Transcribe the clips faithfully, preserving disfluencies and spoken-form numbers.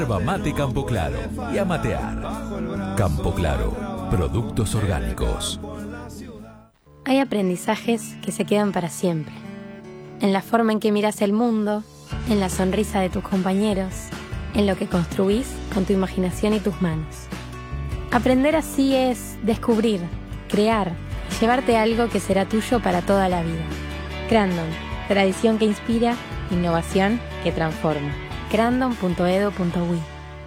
Yerba mate Campo Claro y a matear. Campo Claro, productos orgánicos. Hay aprendizajes que se quedan para siempre. En la forma en que miras el mundo, en la sonrisa de tus compañeros, en lo que construís con tu imaginación y tus manos. Aprender así es descubrir, crear y llevarte algo que será tuyo para toda la vida. Crandon, tradición que inspira, innovación que transforma. crandon punto edu punto uy.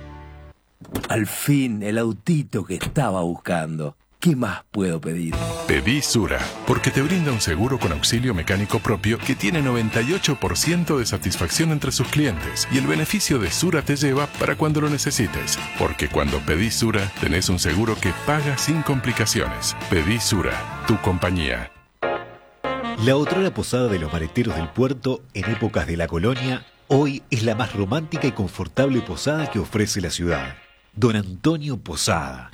Al fin, el autito que estaba buscando. ¿Qué más puedo pedir? Pedí Sura, porque te brinda un seguro con auxilio mecánico propio que tiene noventa y ocho por ciento de satisfacción entre sus clientes. Y el beneficio de Sura te lleva para cuando lo necesites. Porque cuando pedís Sura, tenés un seguro que paga sin complicaciones. Pedí Sura, tu compañía. La otrora posada de los mareteros del puerto en épocas de la colonia, hoy es la más romántica y confortable posada que ofrece la ciudad. Don Antonio Posada.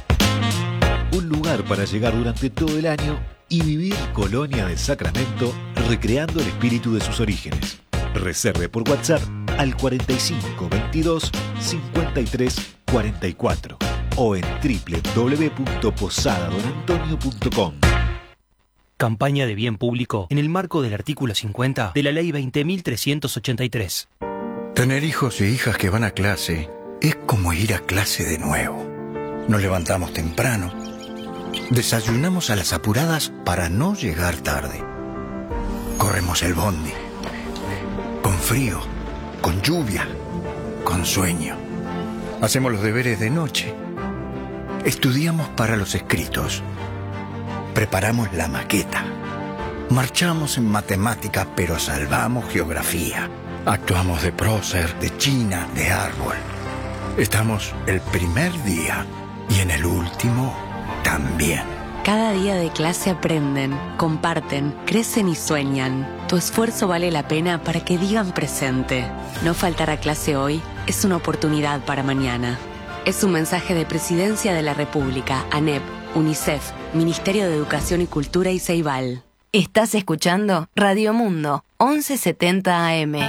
Un lugar para llegar durante todo el año y vivir Colonia del Sacramento recreando el espíritu de sus orígenes. Reserve por WhatsApp al cuarenta y cinco veintidós cincuenta y tres cuarenta y cuatro o en doble u doble u doble u punto posada don antonio punto com. Campaña de bien público en el marco del artículo cincuenta de la Ley veinte mil trescientos ochenta y tres. Tener hijos e hijas que van a clase es como ir a clase de nuevo. Nos levantamos temprano, desayunamos a las apuradas para no llegar tarde. Corremos el bondi, con frío, con lluvia, con sueño. Hacemos los deberes de noche. Estudiamos para los escritos. Preparamos la maqueta. Marchamos en matemática, pero salvamos geografía. Actuamos de prócer, de china, de árbol. Estamos el primer día y en el último también. Cada día de clase aprenden, comparten, crecen y sueñan. Tu esfuerzo vale la pena para que digan presente. No faltar a clase hoy es una oportunidad para mañana. Es un mensaje de Presidencia de la República, ANEP, UNICEF, Ministerio de Educación y Cultura y Ceibal. Estás escuchando Radio Mundo, once setenta A M.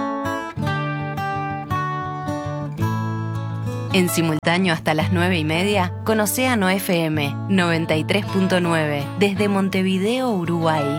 En simultáneo hasta las nueve y media, con Océano F M noventa y tres punto nueve, desde Montevideo, Uruguay.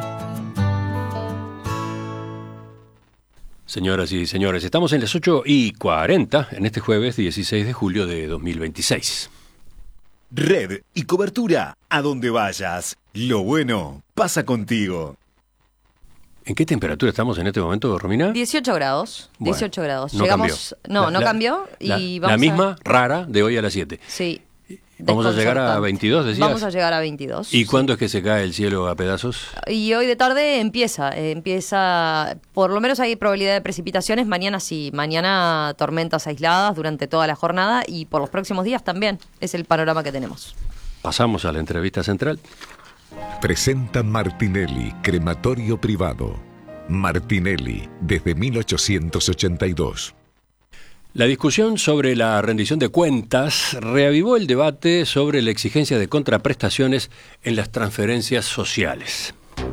Señoras y señores, estamos en las ocho y cuarenta, en este jueves dieciséis de julio de dos mil veintiséis. Red y cobertura a donde vayas. Lo bueno pasa contigo. ¿En qué temperatura estamos en este momento, Romina? dieciocho grados. Bueno, dieciocho grados. No Llegamos, cambió. No, La, no la, cambió. Y la, vamos la misma, a... rara, de hoy a las siete. Sí. ¿Vamos a llegar a veintidós, decías? Vamos a llegar a veintidós. ¿Y cuándo es que se cae el cielo a pedazos? Y hoy de tarde empieza, eh, empieza, por lo menos hay probabilidad de precipitaciones, mañana sí, mañana tormentas aisladas durante toda la jornada y por los próximos días también, es el panorama que tenemos. Pasamos a la entrevista central. Presenta Martinelli, crematorio privado. Martinelli, desde mil ochocientos ochenta y dos. La discusión sobre la rendición de cuentas reavivó el debate sobre la exigencia de contraprestaciones en las transferencias sociales.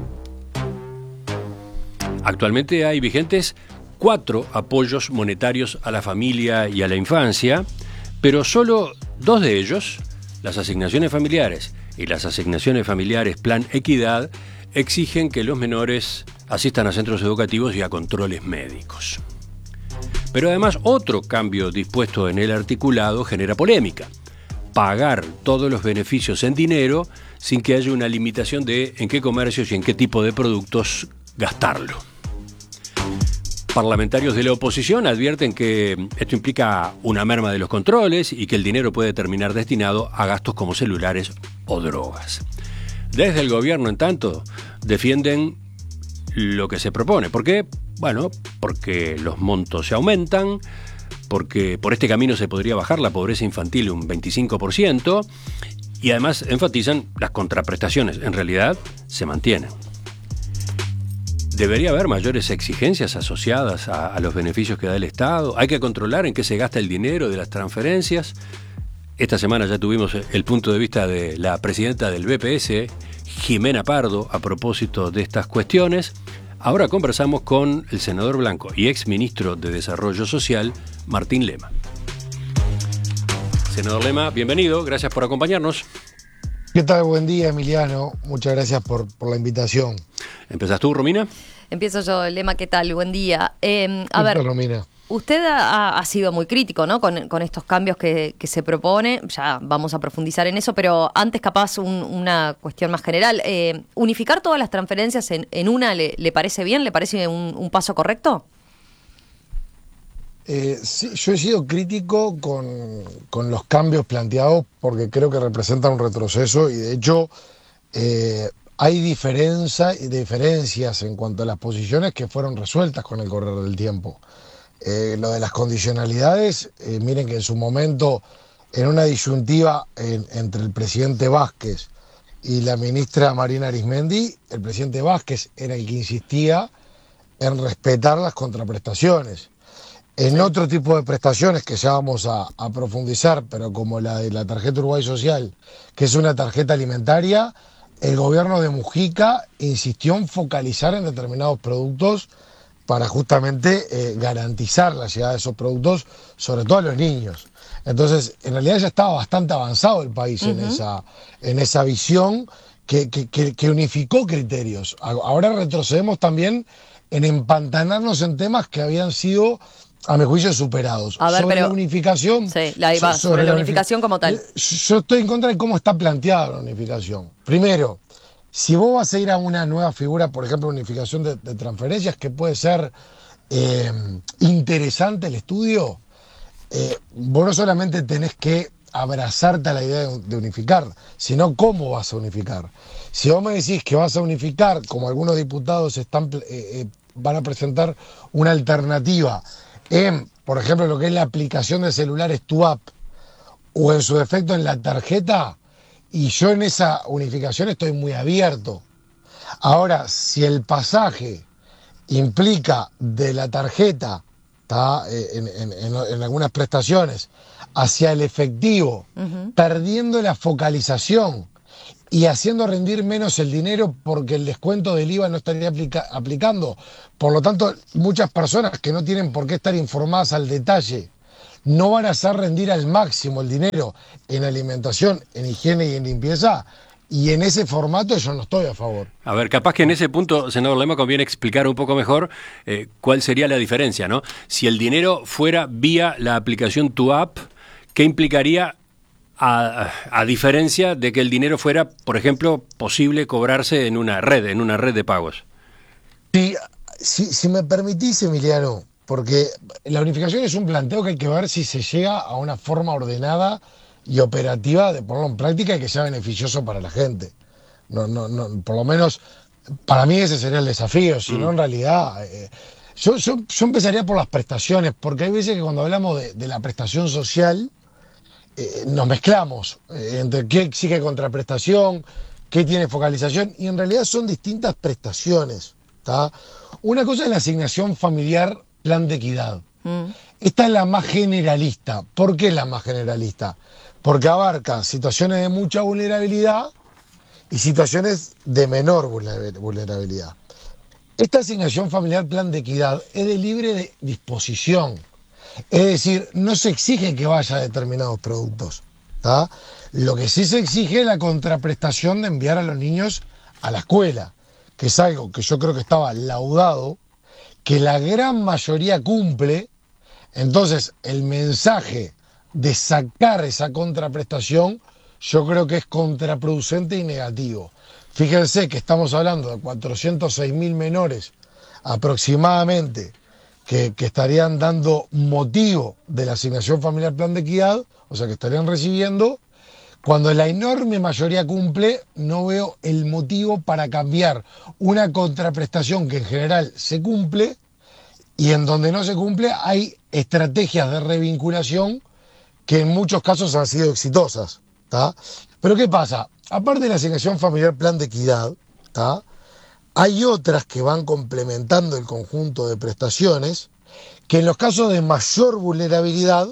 Actualmente hay vigentes cuatro apoyos monetarios a la familia y a la infancia, pero solo dos de ellos, las asignaciones familiares y las asignaciones familiares Plan Equidad, exigen que los menores asistan a centros educativos y a controles médicos. Pero además otro cambio dispuesto en el articulado genera polémica: pagar todos los beneficios en dinero sin que haya una limitación de en qué comercios y en qué tipo de productos gastarlo. Parlamentarios de la oposición advierten que esto implica una merma de los controles y que el dinero puede terminar destinado a gastos como celulares o drogas. Desde el gobierno, en tanto, defienden lo que se propone. ¿Por qué? Bueno, porque los montos se aumentan, porque por este camino se podría bajar la pobreza infantil un veinticinco por ciento y además enfatizan las contraprestaciones. En realidad, se mantienen. ¿Debería haber mayores exigencias asociadas a, a los beneficios que da el Estado? ¿Hay que controlar en qué se gasta el dinero de las transferencias? Esta semana ya tuvimos el punto de vista de la presidenta del B P S, Jimena Pardo, a propósito de estas cuestiones. Ahora conversamos con el senador blanco y ex ministro de Desarrollo Social, Martín Lema. Senador Lema, bienvenido, gracias por acompañarnos. ¿Qué tal? Buen día, Emiliano. Muchas gracias por, por la invitación. ¿Empezás tú, Romina? Empiezo yo, Lema, ¿qué tal? Buen día. Eh, a ¿Qué ver, tal, Romina? Usted ha, ha sido muy crítico, ¿no? Con, con estos cambios que, que se propone. Ya vamos a profundizar en eso, pero antes capaz un, una cuestión más general. Eh, ¿Unificar todas las transferencias en, en una le, le parece bien? ¿Le parece un, un paso correcto? Eh, sí, yo he sido crítico con, con los cambios planteados porque creo que representan un retroceso y de hecho eh, hay diferencia, diferencias en cuanto a las posiciones que fueron resueltas con el correr del tiempo. Eh, lo de las condicionalidades, eh, miren que en su momento, en una disyuntiva en, entre el presidente Vázquez y la ministra Marina Arismendi, el presidente Vázquez era el que insistía en respetar las contraprestaciones. En otro tipo de prestaciones que ya vamos a, a profundizar, pero como la de la tarjeta Uruguay Social, que es una tarjeta alimentaria, el gobierno de Mujica insistió en focalizar en determinados productos para justamente eh, garantizar la llegada de esos productos, sobre todo a los niños. Entonces, en realidad ya estaba bastante avanzado el país uh-huh. en esa, en esa visión que, que, que, que unificó criterios. Ahora retrocedemos también en empantanarnos en temas que habían sido, a mi juicio, superados. A ver, sobre pero, la unificación. Sí, la iba, sobre, sobre la unificación como tal. Yo estoy en contra de cómo está planteada la unificación. Primero, si vos vas a ir a una nueva figura, por ejemplo, unificación de, de transferencias, que puede ser eh, interesante el estudio, eh, vos no solamente tenés que abrazarte a la idea de, de unificar, sino cómo vas a unificar. Si vos me decís que vas a unificar, como algunos diputados están, eh, eh, van a presentar una alternativa en, por ejemplo, lo que es la aplicación de celulares Tu App, o en su defecto en la tarjeta, y yo en esa unificación estoy muy abierto. Ahora, si el pasaje implica de la tarjeta, ¿tá? En, en, en, en algunas prestaciones, hacia el efectivo, uh-huh. perdiendo la focalización y haciendo rendir menos el dinero porque el descuento del I V A no estaría aplica- aplicando. Por lo tanto, muchas personas que no tienen por qué estar informadas al detalle no van a hacer rendir al máximo el dinero en alimentación, en higiene y en limpieza, y en ese formato yo no estoy a favor. A ver, capaz que en ese punto, senador Lema, conviene explicar un poco mejor eh, cuál sería la diferencia, ¿no? Si el dinero fuera vía la aplicación Tu App, ¿qué implicaría a, a diferencia de que el dinero fuera, por ejemplo, posible cobrarse en una red, en una red de pagos? Sí, si, si me permitís, Emiliano, porque la unificación es un planteo que hay que ver si se llega a una forma ordenada y operativa de ponerlo en práctica y que sea beneficioso para la gente. No, no, no, por lo menos para mí ese sería el desafío, si no mm. en realidad... Eh, yo, yo, yo empezaría por las prestaciones, porque hay veces que cuando hablamos de, de la prestación social eh, nos mezclamos eh, entre qué exige contraprestación, qué tiene focalización, y en realidad son distintas prestaciones, ¿tá? Una cosa es la asignación familiar Plan de Equidad. Mm. Esta es la más generalista. ¿Por qué es la más generalista? Porque abarca situaciones de mucha vulnerabilidad y situaciones de menor vulnerabilidad. Esta asignación familiar Plan de Equidad es de libre de disposición. Es decir, no se exige que vaya a determinados productos, ¿tá? Lo que sí se exige es la contraprestación de enviar a los niños a la escuela, que es algo que yo creo que estaba laudado, que la gran mayoría cumple. Entonces el mensaje de sacar esa contraprestación yo creo que es contraproducente y negativo. Fíjense que estamos hablando de cuatrocientos seis mil menores aproximadamente que, que estarían dando motivo de la asignación familiar Plan de Equidad, o sea que estarían recibiendo. Cuando la enorme mayoría cumple, no veo el motivo para cambiar una contraprestación que en general se cumple, y en donde no se cumple hay estrategias de revinculación que en muchos casos han sido exitosas, ¿tá? Pero ¿qué pasa? Aparte de la asignación familiar Plan de Equidad, ¿tá? Hay otras que van complementando el conjunto de prestaciones que en los casos de mayor vulnerabilidad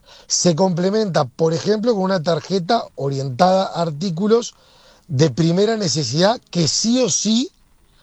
se complementa, por ejemplo, con una tarjeta orientada a artículos de primera necesidad que sí o sí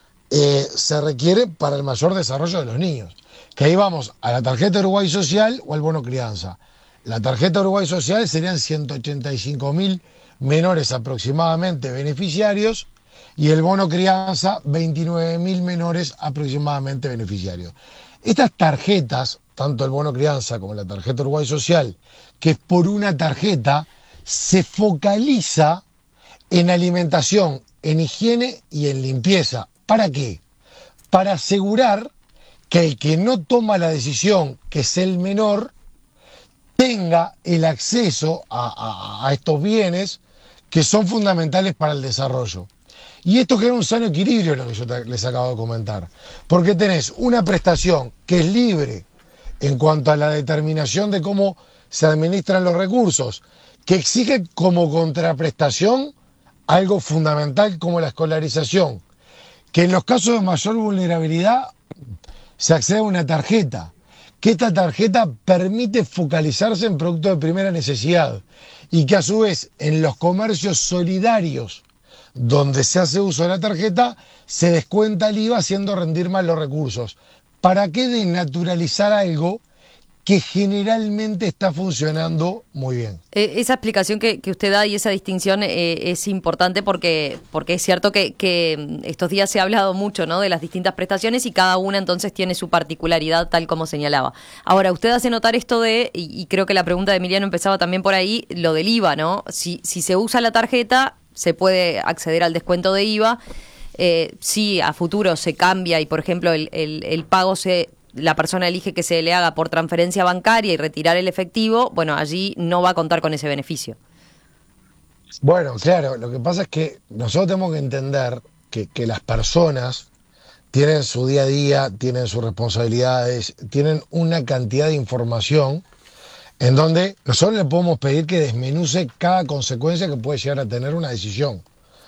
eh, se requiere para el mayor desarrollo de los niños. Que ahí vamos a la tarjeta Uruguay Social o al bono crianza. La tarjeta Uruguay Social serían ciento ochenta y cinco mil menores aproximadamente beneficiarios y el bono crianza veintinueve mil menores aproximadamente beneficiarios. Estas tarjetas, tanto el bono crianza como la tarjeta Uruguay Social, que es por una tarjeta, se focaliza en alimentación, en higiene y en limpieza. ¿Para qué? Para asegurar que el que no toma la decisión, que es el menor, tenga el acceso a, a, a estos bienes que son fundamentales para el desarrollo. Y esto crea un sano equilibrio, lo que yo te, les acabo de comentar. Porque tenés una prestación que es libre en cuanto a la determinación de cómo se administran los recursos, que exige como contraprestación algo fundamental como la escolarización, que en los casos de mayor vulnerabilidad se accede a una tarjeta, que esta tarjeta permite focalizarse en productos de primera necesidad y que a su vez en los comercios solidarios donde se hace uso de la tarjeta se descuenta el I V A haciendo rendir más los recursos. ¿Para qué desnaturalizar algo que generalmente está funcionando muy bien? Eh, esa explicación que, que usted da y esa distinción eh, es importante porque, porque es cierto que, que estos días se ha hablado mucho, ¿no?, de las distintas prestaciones y cada una entonces tiene su particularidad tal como señalaba. Ahora, usted hace notar esto de, y, y creo que la pregunta de Emiliano empezaba también por ahí, lo del I V A, ¿no? Si, si se usa la tarjeta, se puede acceder al descuento de I V A. Eh, si a futuro se cambia y, por ejemplo, el, el, el pago se... la persona elige que se le haga por transferencia bancaria y retirar el efectivo, bueno, allí no va a contar con ese beneficio. Bueno, claro, lo que pasa es que nosotros tenemos que entender que, que las personas tienen su día a día, tienen sus responsabilidades, tienen una cantidad de información en donde nosotros le podemos pedir que desmenuce cada consecuencia que puede llegar a tener una decisión.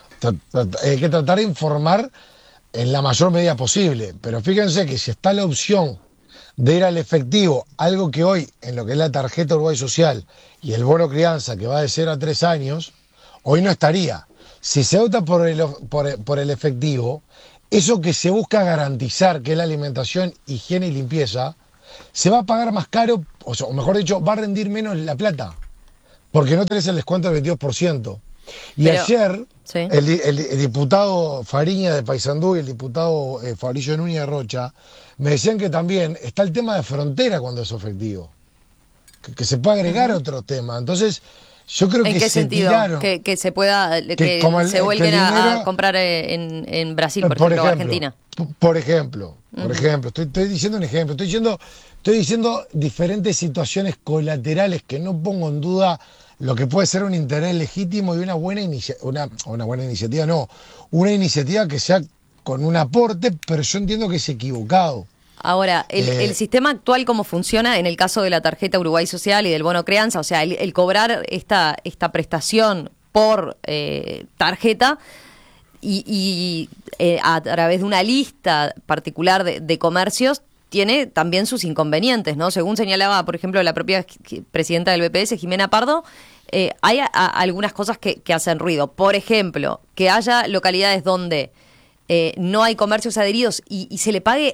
Hay que tratar de informar en la mayor medida posible, pero fíjense que si está la opción de ir al efectivo, algo que hoy en lo que es la tarjeta Uruguay Social y el bono crianza que va de cero a tres años, hoy no estaría. Si se opta por el, por, por el efectivo, eso que se busca garantizar, que es la alimentación, higiene y limpieza, se va a pagar más caro, o, sea, o mejor dicho, va a rendir menos la plata, porque no tenés el descuento del veintidós por ciento. Y Pero, ayer, sí. el, el, el diputado Fariña de Paysandú y el diputado eh, Fabricio Núñez de Rocha me decían que también está el tema de frontera cuando es efectivo, que, que se puede agregar uh-huh. otro tema. Entonces, yo creo ¿En que qué se sentido? tiraron, que, que se pueda, que, que el, se vuelquen dinero, a, a comprar en, en Brasil, por, por ejemplo, o Argentina. Por ejemplo, por uh-huh. ejemplo, estoy, estoy diciendo un ejemplo, estoy diciendo, estoy diciendo diferentes situaciones colaterales que no pongo en duda lo que puede ser un interés legítimo y una buena iniciativa, una, una buena iniciativa no, una iniciativa que sea con un aporte, pero yo entiendo que es equivocado. Ahora, el, eh, el sistema actual, ¿cómo funciona en el caso de la tarjeta Uruguay Social y del bono crianza? O sea, el, el cobrar esta, esta prestación por eh, tarjeta y, y eh, a través de una lista particular de, de comercios, tiene también sus inconvenientes, ¿no? Según señalaba, por ejemplo, la propia presidenta del B P S, Jimena Pardo, eh, hay a, a, algunas cosas que, que hacen ruido. Por ejemplo, que haya localidades donde eh, no hay comercios adheridos y, y se le pague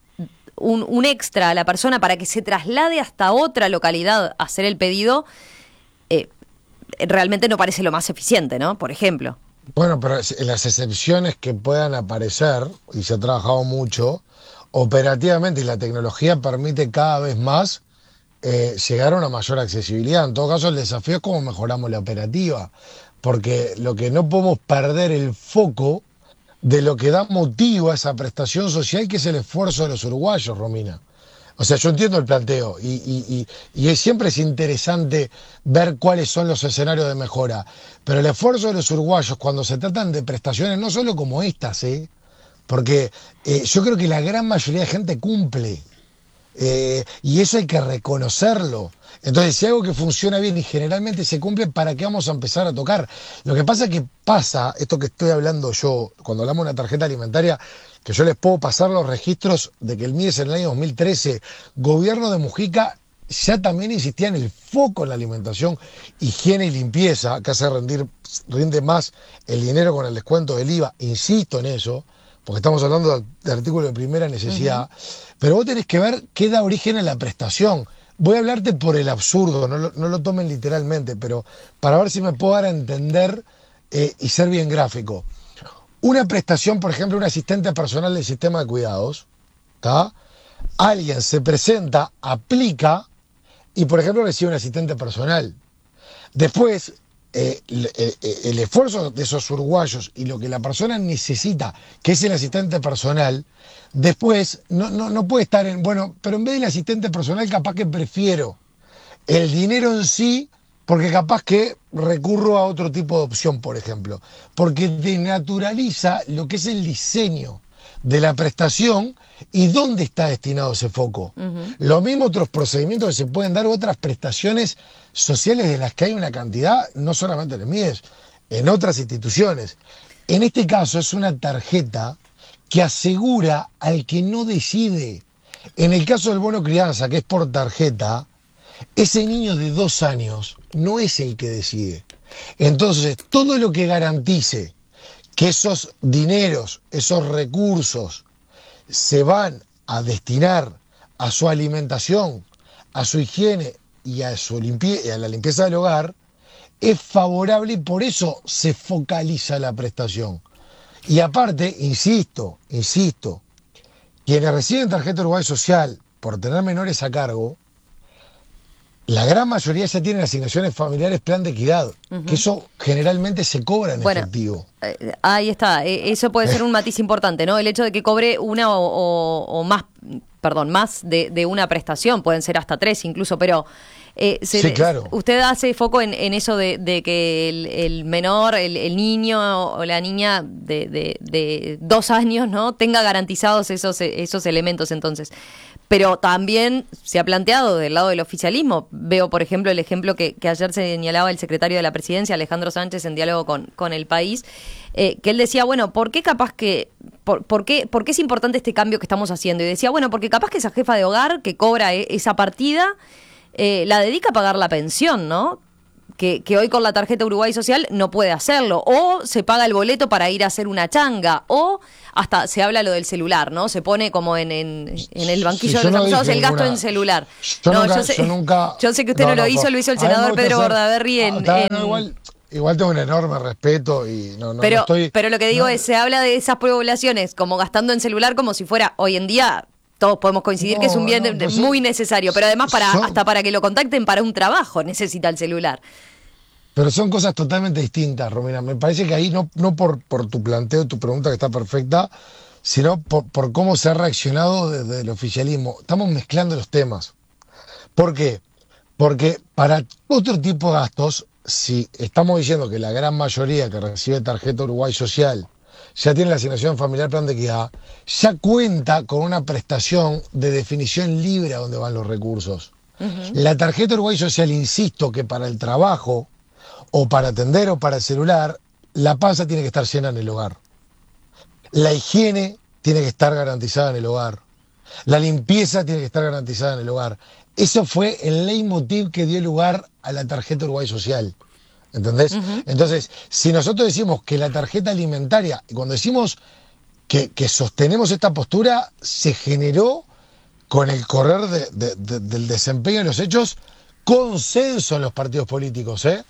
un, un extra a la persona para que se traslade hasta otra localidad a hacer el pedido, eh, realmente no parece lo más eficiente, ¿no? Por ejemplo. Bueno, pero en las excepciones que puedan aparecer, y se ha trabajado mucho, operativamente, y la tecnología permite cada vez más eh, llegar a una mayor accesibilidad. En todo caso, el desafío es cómo mejoramos la operativa, porque lo que no podemos perder el foco de lo que da motivo a esa prestación social, que es el esfuerzo de los uruguayos, Romina. O sea, yo entiendo el planteo y, y, y, y es, siempre es interesante ver cuáles son los escenarios de mejora, pero el esfuerzo de los uruguayos cuando se tratan de prestaciones, no solo como estas, ¿eh? Porque eh, yo creo que la gran mayoría de gente cumple eh, y eso hay que reconocerlo. Entonces, si algo que funciona bien y generalmente se cumple, ¿para qué vamos a empezar a tocar? Lo que pasa es que pasa, esto que estoy hablando yo, cuando hablamos de una tarjeta alimentaria, que yo les puedo pasar los registros de que el M I E S en el año dos mil trece, gobierno de Mujica, ya también insistía en el foco en la alimentación, higiene y limpieza, que hace rendir, rinde más el dinero con el descuento del I V A, insisto en eso, porque estamos hablando de artículos de primera necesidad, uh-huh. pero vos tenés que ver qué da origen a la prestación. voy a hablarte por el absurdo, no lo, no lo tomen literalmente, pero para ver si me puedo dar a entender eh, y ser bien gráfico. Una prestación, por ejemplo, un asistente personal del sistema de cuidados, ¿tá? Alguien se presenta, aplica y, por ejemplo, recibe un asistente personal. Después, eh, el, el, el esfuerzo de esos uruguayos y lo que la persona necesita, que es el asistente personal, después no, no, no puede estar en, bueno, pero en vez del asistente personal capaz que prefiero el dinero en sí, porque capaz que recurro a otro tipo de opción, por ejemplo, porque denaturaliza lo que es el diseño de la prestación y dónde está destinado ese foco. Uh-huh. Lo mismo otros procedimientos que se pueden dar, otras prestaciones sociales de las que hay una cantidad, no solamente en el M I E S, en otras instituciones. En este caso es una tarjeta que asegura al que no decide. En el caso del bono crianza, que es por tarjeta, ese niño de dos años no es el que decide. Entonces, todo lo que garantice que esos dineros, esos recursos se van a destinar a su alimentación, a su higiene y a, su limpie- a la limpieza del hogar, es favorable y por eso se focaliza la prestación. Y aparte, insisto, insisto, quienes reciben tarjeta Uruguay Social por tener menores a cargo, la gran mayoría ya tienen asignaciones familiares plan de equidad, uh-huh. que eso generalmente se cobra en bueno, efectivo. Eh, ahí está, eh, eso puede ser un matiz importante, ¿no? El hecho de que cobre una o, o, o más, perdón, más de, de una prestación, pueden ser hasta tres incluso, pero eh, se, sí, claro. usted hace foco en, en eso de, de que el, el menor, el, el niño o la niña de, de, de dos años, ¿no? Tenga garantizados esos, esos elementos entonces. Pero también se ha planteado del lado del oficialismo. Veo, por ejemplo, el ejemplo que, que ayer señalaba el secretario de la Presidencia, Alejandro Sánchez, en diálogo con, con El País, eh, que él decía, bueno, ¿por qué capaz que, por, por qué, por qué es importante este cambio que estamos haciendo? Y decía, bueno, porque capaz que esa jefa de hogar que cobra esa partida, eh, la dedica a pagar la pensión, ¿no? Que, que hoy con la tarjeta Uruguay Social no puede hacerlo, o se paga el boleto para ir a hacer una changa, o hasta se habla lo del celular, ¿no? Se pone como en, en, en el banquillo sí, de los no acusados el gasto ninguna, en celular. Yo, no, nunca, yo, sé, yo nunca... Yo sé que usted no, no lo no, hizo, lo hizo el senador Pedro hacer, Bordaberry en... Ah, en no, igual, igual tengo un enorme respeto y no, no, pero, no estoy... Pero lo que digo no, es, se habla de esas poblaciones como gastando en celular como si fuera hoy en día... Todos podemos coincidir no, que es un bien no, muy son, necesario, pero además para son, hasta para que lo contacten para un trabajo necesita el celular. Pero son cosas totalmente distintas, Romina. Me parece que ahí no, no por, por tu planteo, tu pregunta que está perfecta, sino por, por cómo se ha reaccionado desde el oficialismo. Estamos mezclando los temas. ¿Por qué? Porque para otro tipo de gastos, si estamos diciendo que la gran mayoría que recibe tarjeta Uruguay Social ya tiene la asignación familiar plan de equidad, ya cuenta con una prestación de definición libre a donde van los recursos. Uh-huh. La tarjeta Uruguay Social, insisto, que para el trabajo o para atender o para el celular, la panza tiene que estar llena en el hogar. La higiene tiene que estar garantizada en el hogar. La limpieza tiene que estar garantizada en el hogar. Eso fue el leitmotiv que dio lugar a la tarjeta Uruguay Social. ¿Entendés? Uh-huh. Entonces, si nosotros decimos que la tarjeta alimentaria, y cuando decimos que, que sostenemos esta postura, se generó con el correr de, de, de, del desempeño de los hechos, consenso en los partidos políticos, ¿eh?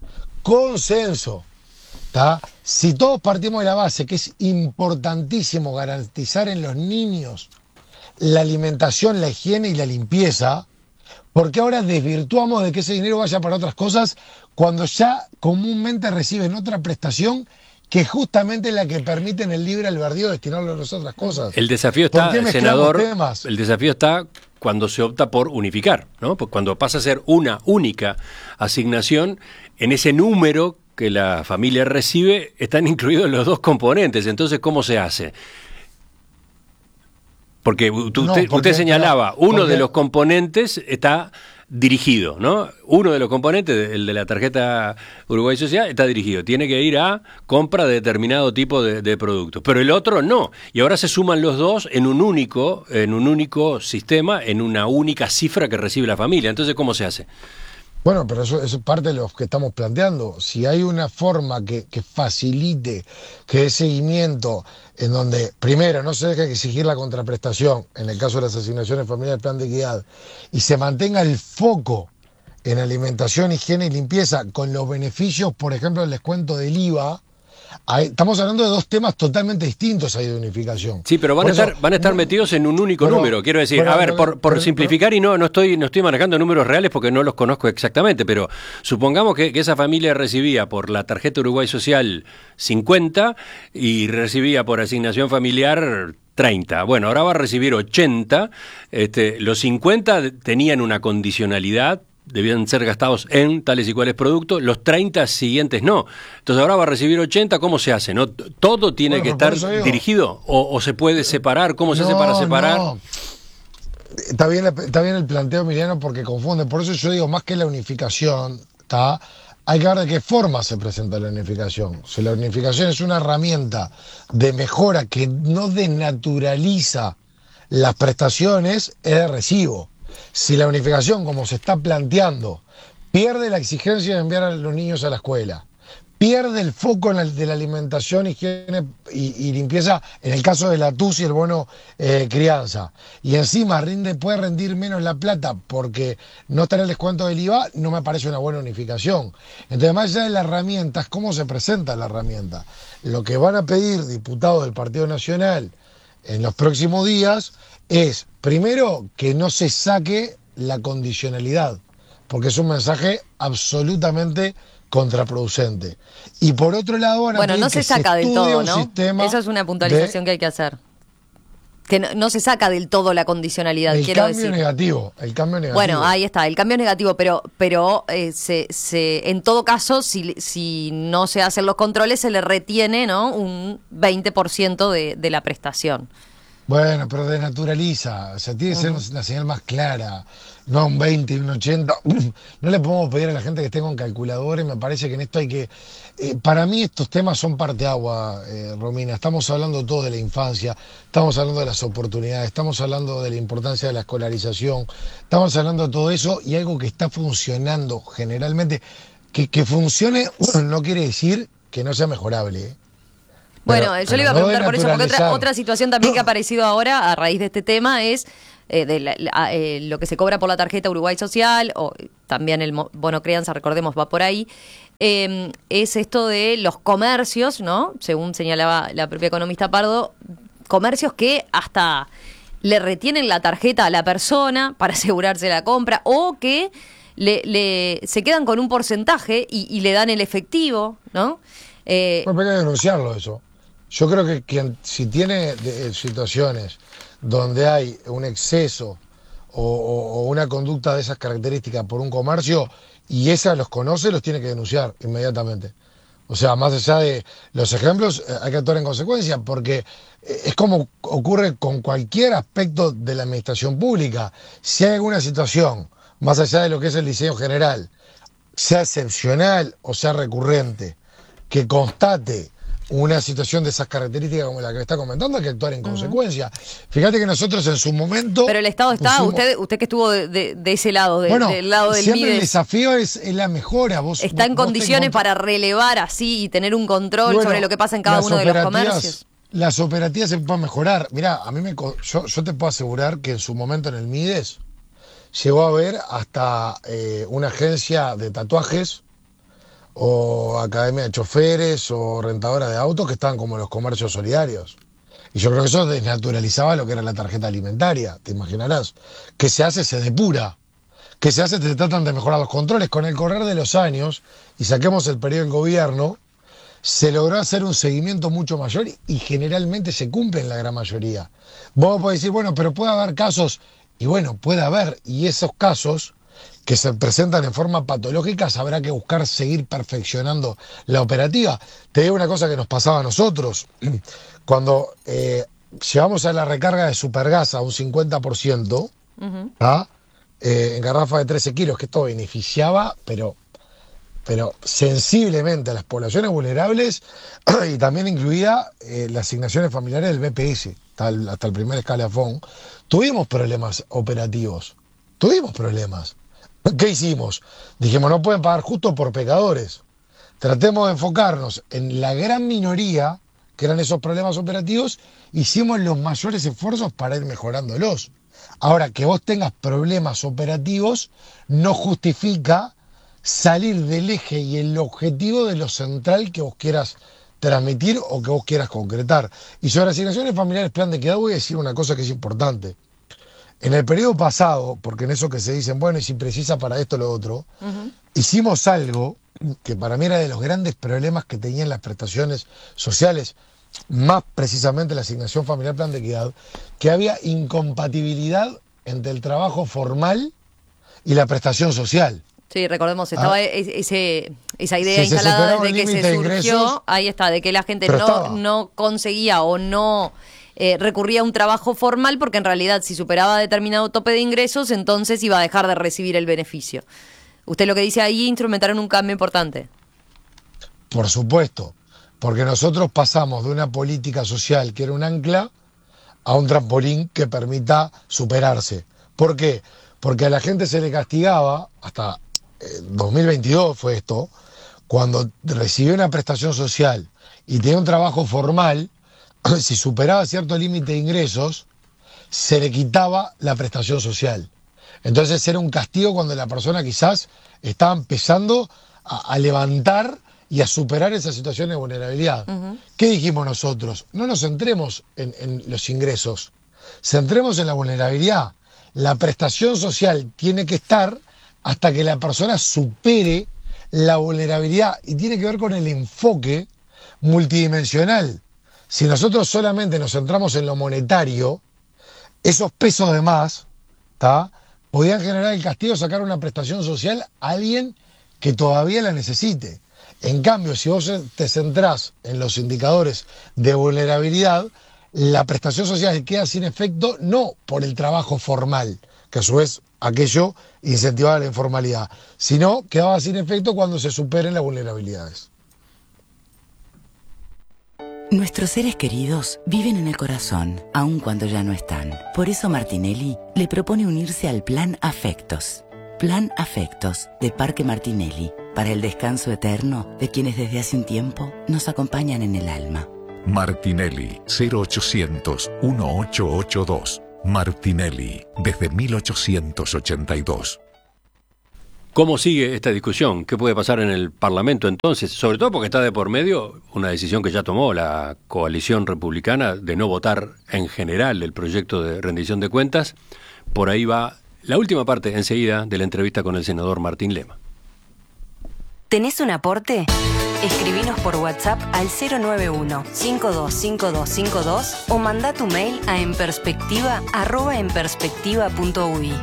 Consenso. ¿Tá? Si todos partimos de la base que es importantísimo garantizar en los niños la alimentación, la higiene y la limpieza, porque ahora desvirtuamos de que ese dinero vaya para otras cosas cuando ya comúnmente reciben otra prestación que justamente es la que permite en el libre albedrío destinarlo a las otras cosas. El desafío está, senador, temas? el desafío está cuando se opta por unificar, ¿no? Pues cuando pasa a ser una única asignación, en ese número que la familia recibe están incluidos los dos componentes. Entonces, ¿cómo se hace? Porque, tú, no, usted, porque usted señalaba, uno porque... de los componentes está dirigido, ¿no? Uno de los componentes, el de la tarjeta Uruguay Social, está dirigido. Tiene que ir a compra de determinado tipo de, de productos. Pero el otro no. Y ahora se suman los dos en un único, en un único sistema, en una única cifra que recibe la familia. Entonces, ¿cómo se hace? Bueno, pero eso, eso es parte de lo que estamos planteando. Si hay una forma que, que facilite que ese seguimiento, en donde, primero, no se deje exigir la contraprestación, en el caso de las asignaciones familiares del plan de equidad, y se mantenga el foco en alimentación, higiene y limpieza, con los beneficios, por ejemplo, el descuento del I V A, hay, estamos hablando de dos temas totalmente distintos ahí de unificación. Sí, pero van a Por estar eso, van a estar metidos en un único pero, número. Quiero decir, pero, a ver, pero, por, por pero, simplificar, y no no estoy no estoy manejando números reales porque no los conozco exactamente, pero supongamos que, que esa familia recibía por la tarjeta Uruguay Social cincuenta y recibía por asignación familiar treinta. Bueno, ahora va a recibir ochenta. Este, los cincuenta tenían una condicionalidad, debían ser gastados en tales y cuales productos, los treinta siguientes no. Entonces ahora va a recibir ochenta, ¿cómo se hace? ¿No? ¿Todo tiene bueno, que estar dirigido? ¿O, ¿O se puede separar? ¿Cómo se no, hace para separar? No. Está bien, está bien el planteo, Emiliano, porque confunde. Por eso yo digo, más que la unificación, ¿tá? Hay que ver de qué forma se presenta la unificación. Si la unificación es una herramienta de mejora que no desnaturaliza las prestaciones, es de recibo. Si la unificación, como se está planteando, pierde la exigencia de enviar a los niños a la escuela, pierde el foco en la, de la alimentación, higiene y, y limpieza, en el caso de la T U S y el bono eh, crianza, y encima rinde, puede rendir menos la plata porque no está en el descuento del I V A, no me parece una buena unificación. Entonces, más allá de la herramienta, es cómo se presenta la herramienta. Lo que van a pedir diputados del Partido Nacional en los próximos días es, primero, que no se saque la condicionalidad, porque es un mensaje absolutamente contraproducente. Y por otro lado, van a bueno, pedir no se que saca se del estudie todo, un ¿no? sistema Esa es una puntualización de, que hay que hacer. Que no, no se saca del todo la condicionalidad, el quiero cambio decir. negativo, el cambio negativo. Bueno, ahí está, el cambio es negativo, pero, pero eh, se, se, en todo caso, si, si no se hacen los controles, se le retiene, ¿no?, un veinte por ciento de, de la prestación. Bueno, pero desnaturaliza, o sea, tiene que ser uh-huh. la señal más clara, no un veinte y un ochenta. No le podemos pedir a la gente que esté con calculadores, me parece que en esto hay que... Eh, para mí estos temas son parteagua, eh, Romina, estamos hablando todo de la infancia, estamos hablando de las oportunidades, estamos hablando de la importancia de la escolarización, estamos hablando de todo eso y algo que está funcionando generalmente, que, que funcione no quiere decir que no sea mejorable, ¿eh? Bueno, Pero, yo le iba a no preguntar por eso, porque otra, otra situación también que ha aparecido ahora a raíz de este tema es eh, de la, la, eh, lo que se cobra por la tarjeta Uruguay Social, o también el bono crianza, recordemos, va por ahí, eh, es esto de los comercios, ¿no? Según señalaba la propia economista Pardo, comercios que hasta le retienen la tarjeta a la persona para asegurarse la compra, o que le, le se quedan con un porcentaje y, y le dan el efectivo, ¿no? Eh, bueno, pero hay que denunciarlo eso. Yo creo que quien, si tiene de, situaciones donde hay un exceso o, o, o una conducta de esas características por un comercio y esa los conoce, los tiene que denunciar inmediatamente. O sea, más allá de los ejemplos, hay que actuar en consecuencia, porque es como ocurre con cualquier aspecto de la administración pública. Si hay alguna situación, más allá de lo que es el diseño general, sea excepcional o sea recurrente, que constate una situación de esas características como la que está comentando, hay que actuar en uh-huh. consecuencia. Fíjate que nosotros en su momento... Pero el Estado está, pusimos, usted usted que estuvo de, de, de ese lado, de, bueno, del lado del siempre Mides, el desafío es, es la mejora. Vos, está en vos condiciones para relevar así y tener un control bueno, sobre lo que pasa en cada uno de los comercios. Las operativas se pueden mejorar. Mirá, a mí me, yo, yo te puedo asegurar que en su momento en el Mides llegó a haber hasta eh, una agencia de tatuajes o academia de choferes o rentadora de autos que estaban como los comercios solidarios. Y yo creo que eso desnaturalizaba lo que era la tarjeta alimentaria, te imaginarás. ¿Qué se hace? Se depura. ¿Qué se hace? Se tratan de mejorar los controles. Con el correr de los años, y saquemos el periodo del gobierno, se logró hacer un seguimiento mucho mayor y generalmente se cumple en la gran mayoría. Vos podés decir, bueno, pero puede haber casos, y bueno, puede haber, y esos casos que se presentan en forma patológica, habrá que buscar seguir perfeccionando la operativa. Te digo una cosa que nos pasaba a nosotros. Cuando eh, llevamos a la recarga de Supergas a un cincuenta por ciento, uh-huh. ¿ah? eh, en garrafa de trece kilos, que esto beneficiaba, pero, pero sensiblemente a las poblaciones vulnerables, y también incluía eh, las asignaciones familiares del B P S, hasta el, hasta el primer escalafón, tuvimos problemas operativos. Tuvimos problemas. ¿Qué hicimos? Dijimos, no pueden pagar justo por pecadores. Tratemos de enfocarnos en la gran minoría, que eran esos problemas operativos, hicimos los mayores esfuerzos para ir mejorándolos. Ahora, que vos tengas problemas operativos no justifica salir del eje y el objetivo de lo central que vos quieras transmitir o que vos quieras concretar. Y sobre asignaciones familiares, plan de equidad, voy a decir una cosa que es importante. En el periodo pasado, porque en eso que se dicen, bueno, y si precisa para esto o lo otro, uh-huh. hicimos algo que para mí era de los grandes problemas que tenían las prestaciones sociales, más precisamente la asignación familiar plan de equidad, que había incompatibilidad entre el trabajo formal y la prestación social. Sí, recordemos, estaba ah. ese, esa idea sí, instalada desde que se de surgió, ingresos, ahí está, de que la gente no, no conseguía o no eh, recurría a un trabajo formal porque en realidad si superaba determinado tope de ingresos, entonces iba a dejar de recibir el beneficio. Usted lo que dice ahí, instrumentaron un cambio importante. Por supuesto, porque nosotros pasamos de una política social que era un ancla a un trampolín que permita superarse. ¿Por qué? Porque a la gente se le castigaba, hasta eh, dos mil veintidós fue esto, cuando recibía una prestación social y tenía un trabajo formal, si superaba cierto límite de ingresos, se le quitaba la prestación social. Entonces era un castigo cuando la persona quizás estaba empezando a, a levantar y a superar esa situación de vulnerabilidad. Uh-huh. ¿Qué dijimos nosotros? No nos centremos en, en los ingresos, centremos en la vulnerabilidad. La prestación social tiene que estar hasta que la persona supere la vulnerabilidad y tiene que ver con el enfoque multidimensional. Si nosotros solamente nos centramos en lo monetario, esos pesos de más, ¿tá?, podían generar el castigo de sacar una prestación social a alguien que todavía la necesite. En cambio, si vos te centrás en los indicadores de vulnerabilidad, la prestación social queda sin efecto no por el trabajo formal, que a su vez aquello incentivaba la informalidad, sino quedaba sin efecto cuando se superen las vulnerabilidades. Nuestros seres queridos viven en el corazón, aun cuando ya no están. Por eso Martinelli le propone unirse al Plan Afectos. Plan Afectos de Parque Martinelli, para el descanso eterno de quienes desde hace un tiempo nos acompañan en el alma. Martinelli, cero ochocientos, dieciocho ochenta y dos. Martinelli, desde mil ochocientos ochenta y dos. ¿Cómo sigue esta discusión? ¿Qué puede pasar en el Parlamento entonces? Sobre todo porque está de por medio una decisión que ya tomó la coalición republicana de no votar en general el proyecto de rendición de cuentas. Por ahí va la última parte enseguida de la entrevista con el senador Martín Lema. ¿Tenés un aporte? Escribinos por WhatsApp al cero nueve uno, cinco dos cinco dos cinco dos o manda tu mail a enperspectiva arroba enperspectiva punto uy.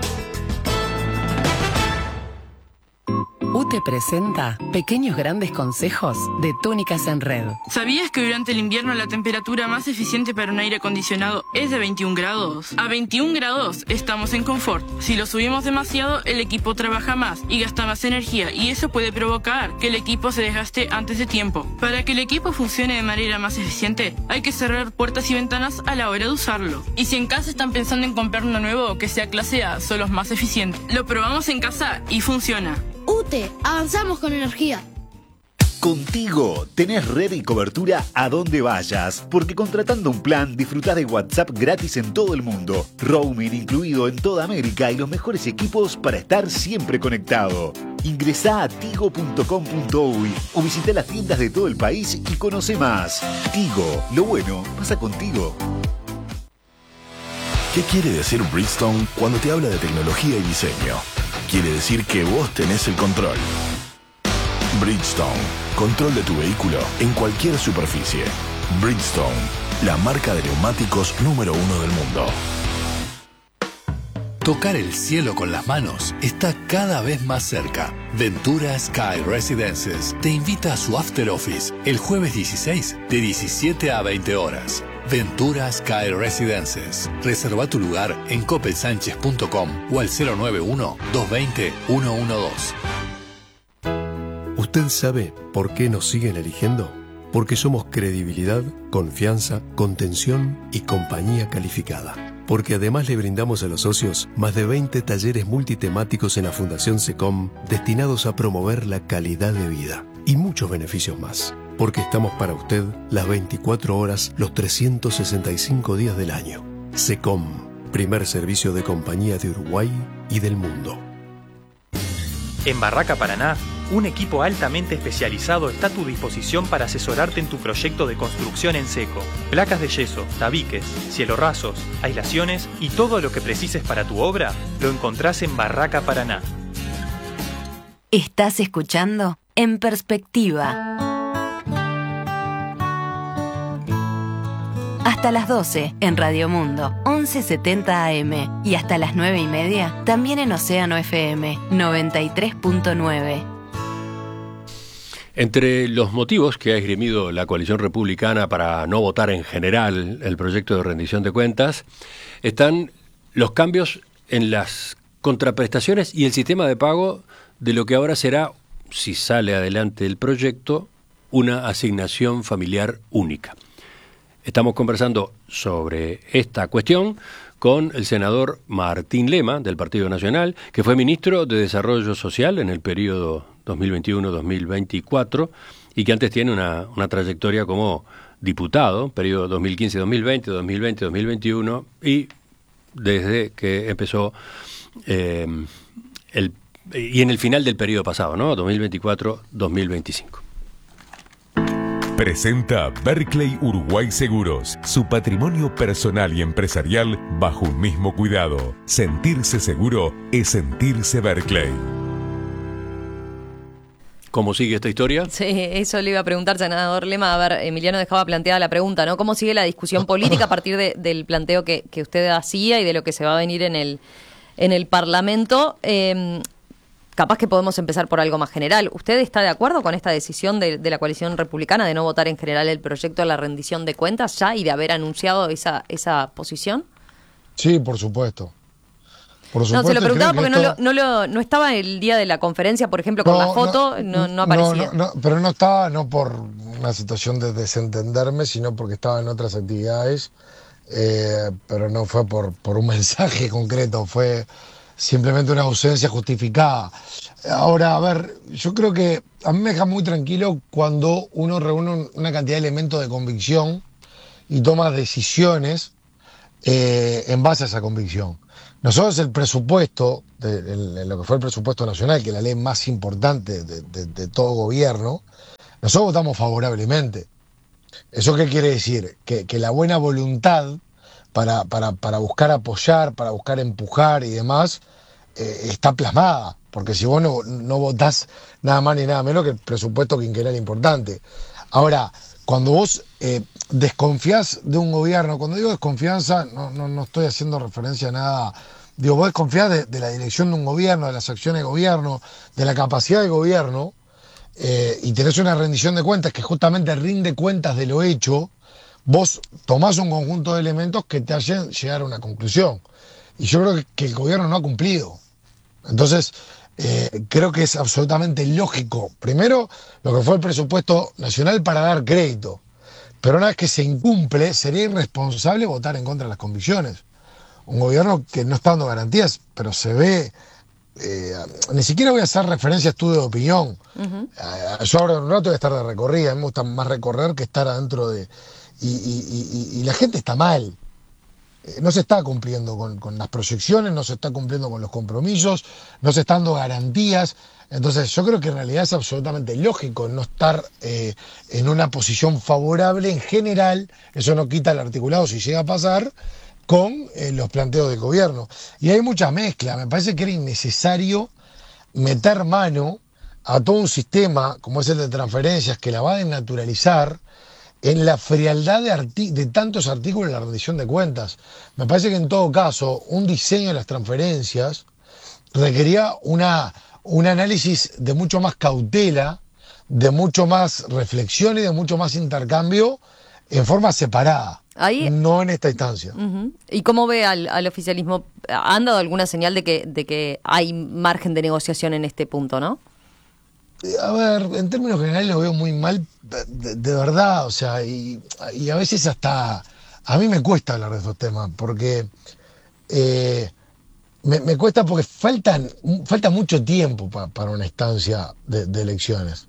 U T E presenta Pequeños Grandes Consejos de Túnicas en Red. ¿Sabías que durante el invierno la temperatura más eficiente para un aire acondicionado es de veintiún grados? A veintiún grados estamos en confort. Si lo subimos demasiado, el equipo trabaja más y gasta más energía, y eso puede provocar que el equipo se desgaste antes de tiempo. Para que el equipo funcione de manera más eficiente, hay que cerrar puertas y ventanas a la hora de usarlo. Y si en casa están pensando en comprar uno nuevo que sea clase A, son los más eficientes. Lo probamos en casa y funciona. U T E, avanzamos con energía. Contigo tenés red y cobertura a donde vayas, porque contratando un plan disfrutás de WhatsApp gratis en todo el mundo, roaming incluido en toda América y los mejores equipos para estar siempre conectado. Ingresá a tigo punto com punto uy o visita las tiendas de todo el país y conoce más. Tigo, lo bueno pasa contigo. ¿Qué quiere decir Bridgestone cuando te habla de tecnología y diseño? Quiere decir que vos tenés el control. Bridgestone, control de tu vehículo en cualquier superficie. Bridgestone, la marca de neumáticos número uno del mundo. Tocar el cielo con las manos está cada vez más cerca. Ventura Sky Residences te invita a su After Office el jueves dieciséis de diecisiete a veinte horas. Ventura Sky Residences. Reserva tu lugar en copel sánchez punto com o al cero nueve uno, dos dos cero, uno uno dos. ¿Usted sabe por qué nos siguen eligiendo? Porque somos credibilidad, confianza, contención y compañía calificada. Porque además le brindamos a los socios más de veinte talleres multitemáticos en la Fundación SECOM destinados a promover la calidad de vida y muchos beneficios más. Porque estamos para usted las veinticuatro horas, los trescientos sesenta y cinco días del año. SECOM, primer servicio de compañía de Uruguay y del mundo. En Barraca Paraná, un equipo altamente especializado está a tu disposición para asesorarte en tu proyecto de construcción en seco. Placas de yeso, tabiques, cielorrasos, aislaciones y todo lo que precises para tu obra lo encontrás en Barraca Paraná. Estás escuchando En Perspectiva. Hasta las doce en Radio Mundo, once setenta A M. Y hasta las nueve y media, también en Océano F M, noventa y tres punto nueve. Entre los motivos que ha esgrimido la coalición republicana para no votar en general el proyecto de rendición de cuentas están los cambios en las contraprestaciones y el sistema de pago de lo que ahora será, si sale adelante el proyecto, una asignación familiar única. Estamos conversando sobre esta cuestión con el senador Martín Lema, del Partido Nacional, que fue ministro de Desarrollo Social en el periodo dos mil veintiuno a dos mil veinticuatro y que antes tiene una, una trayectoria como diputado, periodo dos mil quince a dos mil veinte, dos mil veinte a dos mil veintiuno, y desde que empezó eh, el y en el final del periodo pasado, ¿no? dos mil veinticuatro a dos mil veinticinco. Presenta Berkeley Uruguay Seguros, su patrimonio personal y empresarial bajo un mismo cuidado. Sentirse seguro es sentirse Berkeley. ¿Cómo sigue esta historia? Sí, eso le iba a preguntar, senador Lema. A ver, Emiliano dejaba planteada la pregunta, ¿no? ¿Cómo sigue la discusión política a partir de, del planteo que, que usted hacía y de lo que se va a venir en el, en el Parlamento? Eh, Capaz que podemos empezar por algo más general. ¿Usted está de acuerdo con esta decisión de, de la coalición republicana de no votar en general el proyecto de la rendición de cuentas ya y de haber anunciado esa esa posición? Sí, por supuesto. Por supuesto, no, se lo preguntaba porque esto... no, lo, no, lo, no estaba el día de la conferencia, por ejemplo, con no, la foto, no, no, no aparecía. No, no, no, pero no estaba, no por una situación de desentenderme, sino porque estaba en otras actividades, eh, pero no fue por, por un mensaje concreto, fue simplemente una ausencia justificada. Ahora, a ver, yo creo que a mí me deja muy tranquilo cuando uno reúne una cantidad de elementos de convicción y toma decisiones eh, en base a esa convicción. Nosotros el presupuesto, de, de, de lo que fue el presupuesto nacional, que es la ley más importante de, de, de todo gobierno, nosotros votamos favorablemente. ¿Eso qué quiere decir? Que, que la buena voluntad para, para, para buscar apoyar, para buscar empujar y demás, eh, está plasmada. Porque si vos no, no votás nada más ni nada menos que el presupuesto quinquenal importante. Ahora, cuando vos eh, desconfías de un gobierno, cuando digo desconfianza, no, no, no estoy haciendo referencia a nada, digo, vos desconfías de, de la dirección de un gobierno, de las acciones de gobierno, de la capacidad de gobierno, eh, y tenés una rendición de cuentas que justamente rinde cuentas de lo hecho, vos tomás un conjunto de elementos que te hacen llegar a una conclusión. Y yo creo que, que el gobierno no ha cumplido. Entonces, eh, creo que es absolutamente lógico, primero, lo que fue el presupuesto nacional para dar crédito. Pero una vez que se incumple, sería irresponsable votar en contra de las convicciones. Un gobierno que no está dando garantías, pero se ve... Eh, ni siquiera voy a hacer referencia a estudio de opinión. Uh-huh. eh, yo ahora en un rato voy a estar de recorrida, a mí me gusta más recorrer que estar adentro de... Y, y, y, y la gente está mal. Eh, no se está cumpliendo con, con las proyecciones, no se está cumpliendo con los compromisos, no se están dando garantías. Entonces yo creo que en realidad es absolutamente lógico no estar eh, en una posición favorable en general. Eso no quita el articulado si llega a pasar con eh, los planteos del gobierno. Y hay mucha mezcla. Me parece que era innecesario meter mano a todo un sistema como es el de transferencias que la va a desnaturalizar en la frialdad de, arti- de tantos artículos de la rendición de cuentas. Me parece que en todo caso un diseño de las transferencias requería una, un análisis de mucho más cautela, de mucho más reflexión y de mucho más intercambio en forma separada. Ahí, no en esta instancia. Uh-huh. ¿Y cómo ve al, al oficialismo? ¿Han dado alguna señal de que, de que hay margen de negociación en este punto, no? A ver, en términos generales lo veo muy mal, de, de verdad, o sea, y, y a veces hasta a mí me cuesta hablar de estos temas, porque eh, me, me cuesta porque faltan, falta mucho tiempo pa, para una instancia de, de elecciones.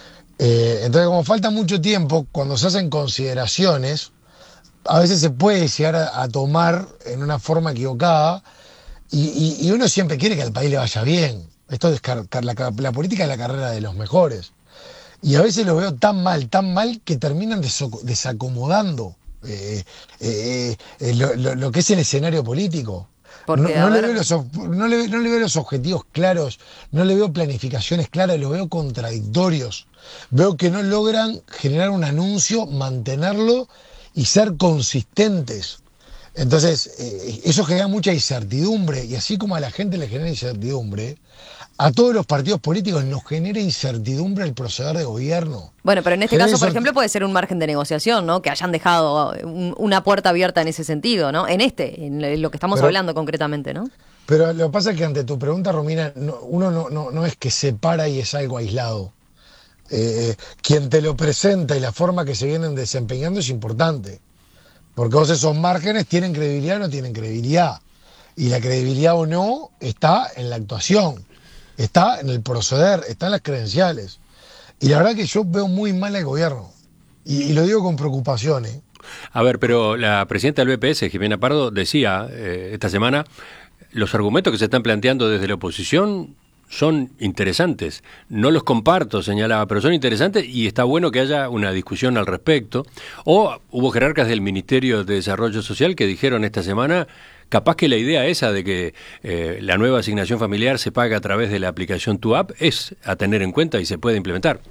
Eh, entonces, como falta mucho tiempo, cuando se hacen consideraciones, a veces se puede llegar a, a tomar en una forma equivocada y, y, y uno siempre quiere que al país le vaya bien. Esto es car, car, la, la política es la carrera de los mejores. Y a veces lo veo tan mal, tan mal, que terminan deso- desacomodando eh, eh, eh, lo, lo, lo que es el escenario político. Porque, no, no, ver... le veo los, no, le, no le veo los objetivos claros, no le veo planificaciones claras, lo veo contradictorios. Veo que no logran generar un anuncio, mantenerlo y ser consistentes. Entonces, eh, eso genera mucha incertidumbre, y así como a la gente le genera incertidumbre, a todos los partidos políticos nos genera incertidumbre el proceder de gobierno. Bueno, pero en este Genera caso, por incert- ejemplo, puede ser un margen de negociación, ¿no? Que hayan dejado un, una puerta abierta en ese sentido, ¿no? En este, en lo que estamos Pero- hablando concretamente, ¿no? Pero lo que pasa es que ante tu pregunta, Romina, no, uno no, no, no es que se para y es algo aislado. Eh, quien te lo presenta y la forma que se vienen desempeñando es importante. Porque vos esos márgenes tienen credibilidad o no tienen credibilidad. Y la credibilidad o no está en la actuación, está en el proceder, está en las credenciales. Y la verdad que yo veo muy mal al gobierno. Y, y lo digo con preocupación, ¿eh? A ver, pero la presidenta del B P S, Jimena Pardo, decía eh, esta semana, los argumentos que se están planteando desde la oposición son interesantes. No los comparto, señalaba, pero son interesantes y está bueno que haya una discusión al respecto. O hubo jerarcas del Ministerio de Desarrollo Social que dijeron esta semana, capaz que la idea esa de que eh, la nueva asignación familiar se paga a través de la aplicación Tu App es a tener en cuenta y se puede implementar.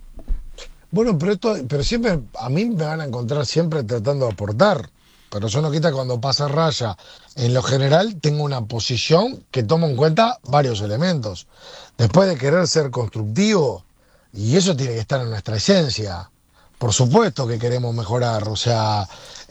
Bueno, pero esto, pero siempre, a mí me van a encontrar siempre tratando de aportar. Pero eso no quita cuando pasa raya. En lo general tengo una posición que toma en cuenta varios elementos. Después de querer ser constructivo, y eso tiene que estar en nuestra esencia. Por supuesto que queremos mejorar, o sea,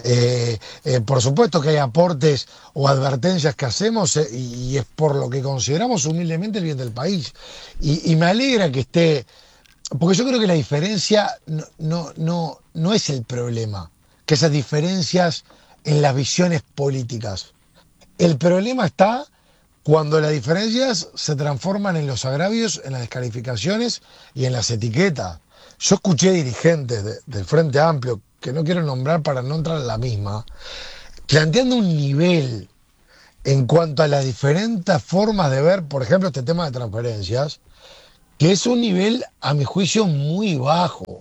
eh, eh, por supuesto que hay aportes o advertencias que hacemos eh, y, y es por lo que consideramos humildemente el bien del país. Y, y me alegra que esté, porque yo creo que la diferencia no, no, no, no es el problema, que esas diferencias en las visiones políticas. El problema está cuando las diferencias se transforman en los agravios, en las descalificaciones y en las etiquetas. Yo escuché dirigentes de, del Frente Amplio, que no quiero nombrar para no entrar en la misma, planteando un nivel en cuanto a las diferentes formas de ver, por ejemplo, este tema de transferencias, que es un nivel, a mi juicio, muy bajo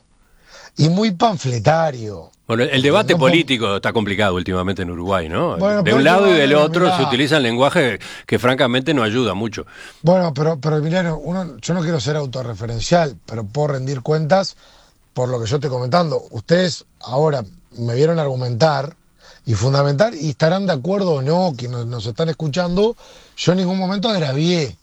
y muy panfletario. Bueno, el debate no, político está complicado últimamente en Uruguay, ¿no? Bueno, de un lado y del otro mirá, se utilizan lenguaje que francamente no ayuda mucho. Bueno, pero, pero Emiliano, uno, yo no quiero ser autorreferencial, pero puedo rendir cuentas por lo que yo estoy comentando. Ustedes ahora me vieron argumentar y fundamentar, y estarán de acuerdo o no, quienes nos están escuchando, yo en ningún momento agravié,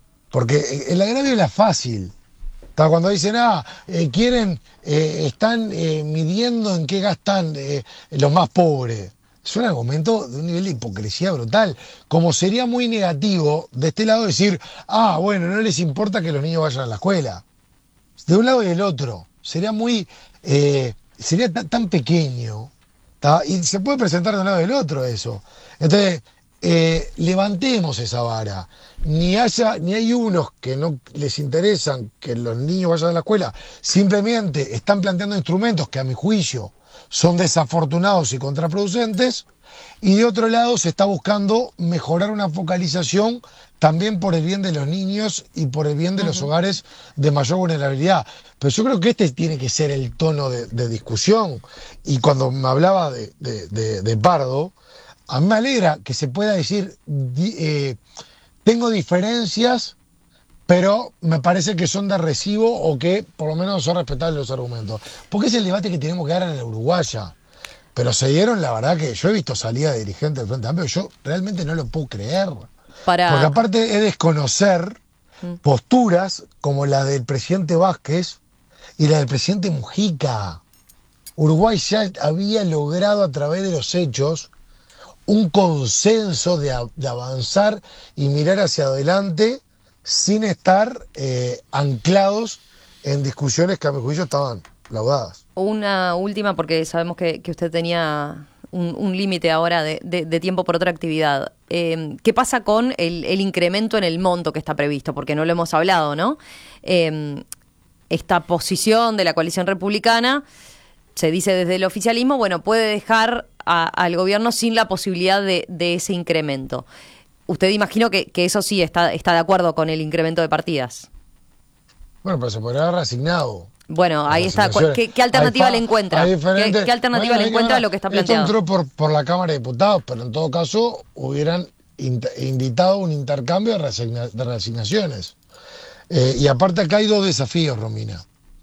porque el agravio es la fácil. Cuando dicen, ah, eh, quieren, eh, están eh, midiendo en qué gastan eh, los más pobres. Es un argumento de un nivel de hipocresía brutal. Como sería muy negativo de este lado decir, ah, bueno, no les importa que los niños vayan a la escuela. De un lado y del otro. Sería muy, eh, sería tan, tan pequeño. ¿tá? Y se puede presentar de un lado y del otro eso. Entonces, eh, levantemos esa vara. Ni haya, ni hay unos que no les interesan que los niños vayan a la escuela, simplemente están planteando instrumentos que a mi juicio son desafortunados y contraproducentes, y de otro lado se está buscando mejorar una focalización también por el bien de los niños y por el bien de los hogares de mayor vulnerabilidad. Pero yo creo que este tiene que ser el tono de, de discusión. Y cuando me hablaba de, de, de, de Pardo, a mí me alegra que se pueda decir, eh, tengo diferencias, pero me parece que son de recibo o que por lo menos son respetables los argumentos. Porque es el debate que tenemos que dar en la uruguaya. Pero se dieron, la verdad que yo he visto salida de dirigentes del Frente Amplio, yo realmente no lo puedo creer. Para... Porque aparte es desconocer mm. posturas como la del presidente Vázquez y la del presidente Mujica. Uruguay ya había logrado a través de los hechos un consenso de, de avanzar y mirar hacia adelante sin estar eh, anclados en discusiones que a mi juicio estaban laudadas. Una última, porque sabemos que, que usted tenía un, un límite ahora de, de, de tiempo por otra actividad. Eh, ¿Qué pasa con el, el incremento en el monto que está previsto? Porque no lo hemos hablado, ¿no? Eh, esta posición de la coalición republicana, se dice desde el oficialismo, bueno, puede dejar a, al gobierno sin la posibilidad de, de ese incremento. Usted imagino que, que eso sí está, está de acuerdo con el incremento de partidas. Bueno, pero se podría haber resignado. Bueno, ahí está. ¿Qué, qué alternativa le encuentra? ¿Qué, qué alternativa bueno, le encuentra a lo que está planteado? Esto entró por, por la Cámara de Diputados, pero en todo caso hubieran in, invitado un intercambio de, resigna, de resignaciones. Eh, y aparte acá hay dos desafíos, Romina.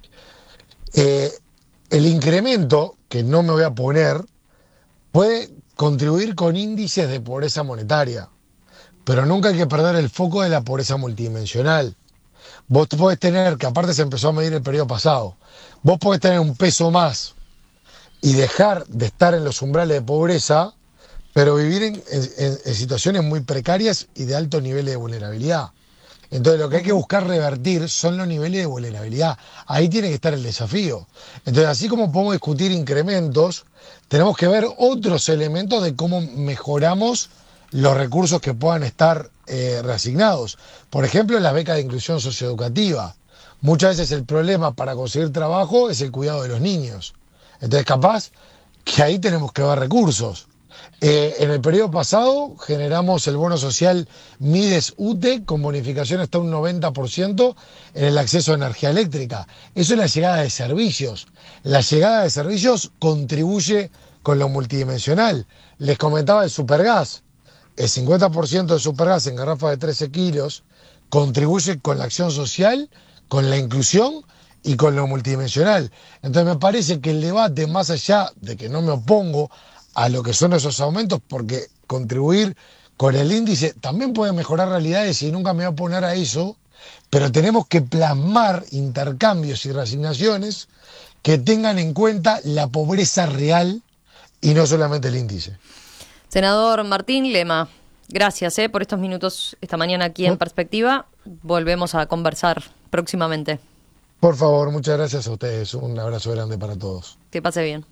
Eh, el incremento, que no me voy a poner, puede contribuir con índices de pobreza monetaria, pero nunca hay que perder el foco de la pobreza multidimensional. Vos podés tener, que aparte se empezó a medir el periodo pasado, vos podés tener un peso más y dejar de estar en los umbrales de pobreza, pero vivir en, en, en situaciones muy precarias y de alto nivel de vulnerabilidad. Entonces lo que hay que buscar revertir son los niveles de vulnerabilidad. Ahí tiene que estar el desafío. Entonces, así como podemos discutir incrementos, tenemos que ver otros elementos de cómo mejoramos los recursos que puedan estar eh, reasignados. Por ejemplo, las becas de inclusión socioeducativa. Muchas veces el problema para conseguir trabajo es el cuidado de los niños. Entonces, capaz que ahí tenemos que ver recursos. Eh, en el periodo pasado generamos el bono social Mides U T E con bonificación hasta un noventa por ciento en el acceso a energía eléctrica. Eso es la llegada de servicios. La llegada de servicios contribuye con lo multidimensional. Les comentaba el supergas. El cincuenta por ciento de supergas en garrafas de trece kilos contribuye con la acción social, con la inclusión y con lo multidimensional. Entonces me parece que el debate, más allá de que no me opongo a lo que son esos aumentos, porque contribuir con el índice también puede mejorar realidades y nunca me voy a oponer a eso, pero tenemos que plasmar intercambios y reasignaciones que tengan en cuenta la pobreza real y no solamente el índice. Senador Martín Lema, gracias eh, por estos minutos esta mañana aquí en Perspectiva. Volvemos a conversar próximamente. Por favor, muchas gracias a ustedes. Un abrazo grande para todos. Que pase bien.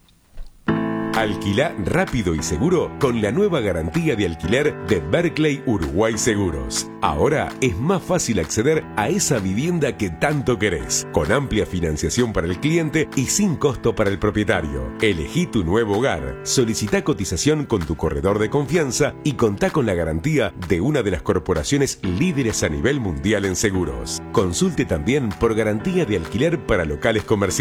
Alquilá rápido y seguro con la nueva garantía de alquiler de Berkeley Uruguay Seguros. Ahora es más fácil acceder a esa vivienda que tanto querés, con amplia financiación para el cliente y sin costo para el propietario. Elegí tu nuevo hogar, solicitá cotización con tu corredor de confianza y contá con la garantía de una de las corporaciones líderes a nivel mundial en seguros. Consulte también por garantía de alquiler para locales comerciales.